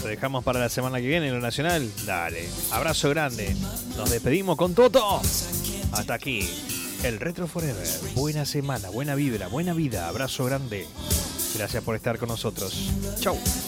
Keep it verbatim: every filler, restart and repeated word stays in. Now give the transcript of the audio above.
Lo dejamos para la semana que viene en lo nacional. Dale, abrazo grande. Nos despedimos con Toto. Hasta aquí, el Retro Forever. Buena semana, buena vibra, buena vida. Abrazo grande. Gracias por estar con nosotros. Chau.